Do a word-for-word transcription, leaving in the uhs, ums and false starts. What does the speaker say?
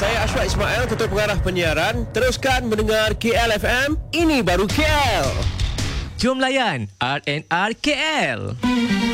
Saya Ashraf Ismail, Ketua Pengarah Penyiaran. Teruskan mendengar K L F M. Ini baru K L. Jom layan R and R K L.